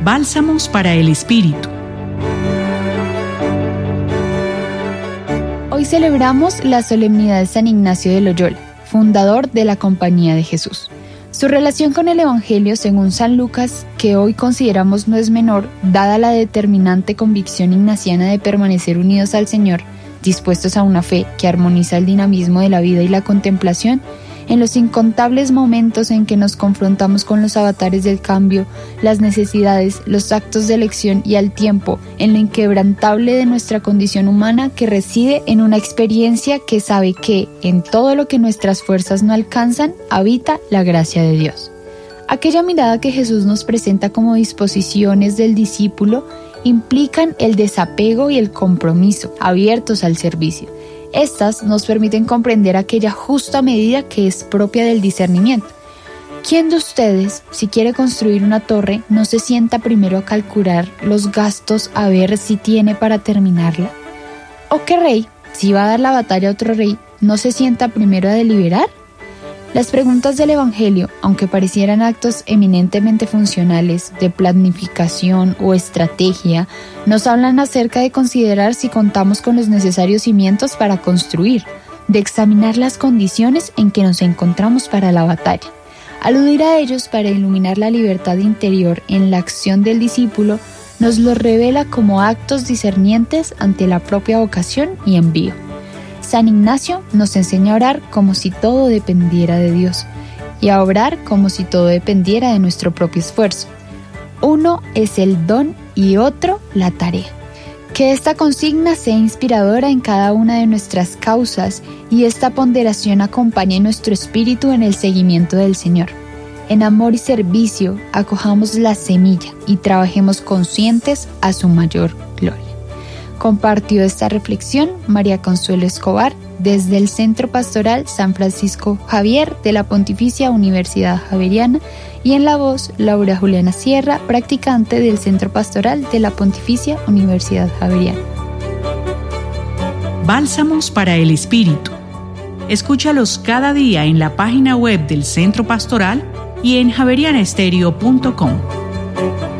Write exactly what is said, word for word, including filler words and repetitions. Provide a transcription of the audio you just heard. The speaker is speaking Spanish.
Bálsamos para el Espíritu. Hoy celebramos la solemnidad de San Ignacio de Loyola, fundador de la Compañía de Jesús. Su relación con el Evangelio, según San Lucas, que hoy consideramos no es menor, dada la determinante convicción ignaciana de permanecer unidos al Señor, dispuestos a una fe que armoniza el dinamismo de la vida y la contemplación, en los incontables momentos en que nos confrontamos con los avatares del cambio, las necesidades, los actos de elección y al tiempo, en lo inquebrantable de nuestra condición humana que reside en una experiencia que sabe que, en todo lo que nuestras fuerzas no alcanzan, habita la gracia de Dios. Aquella mirada que Jesús nos presenta como disposiciones del discípulo implican el desapego y el compromiso, abiertos al servicio. Estas nos permiten comprender aquella justa medida que es propia del discernimiento. ¿Quién de ustedes, si quiere construir una torre, no se sienta primero a calcular los gastos a ver si tiene para terminarla? ¿O qué rey, si va a dar la batalla a otro rey, no se sienta primero a deliberar? Las preguntas del Evangelio, aunque parecieran actos eminentemente funcionales de planificación o estrategia, nos hablan acerca de considerar si contamos con los necesarios cimientos para construir, de examinar las condiciones en que nos encontramos para la batalla. Aludir a ellos para iluminar la libertad interior en la acción del discípulo nos los revela como actos discernientes ante la propia vocación y envío. San Ignacio nos enseña a orar como si todo dependiera de Dios y a obrar como si todo dependiera de nuestro propio esfuerzo. Uno es el don y otro la tarea. Que esta consigna sea inspiradora en cada una de nuestras causas y esta ponderación acompañe nuestro espíritu en el seguimiento del Señor. En amor y servicio acojamos la semilla y trabajemos conscientes a su mayor gloria. Compartió esta reflexión María Consuelo Escobar desde el Centro Pastoral San Francisco Javier de la Pontificia Universidad Javeriana y en la voz Laura Juliana Sierra, practicante del Centro Pastoral de la Pontificia Universidad Javeriana. Bálsamos para el Espíritu. Escúchalos cada día en la página web del Centro Pastoral y en javeriana estéreo punto com.